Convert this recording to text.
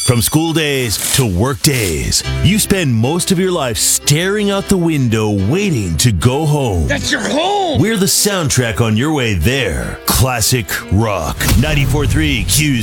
From school days to work days, you spend most of your life staring out the window waiting to go home. That's your home! We're the soundtrack on your way there. Classic Rock. 94.3 Q's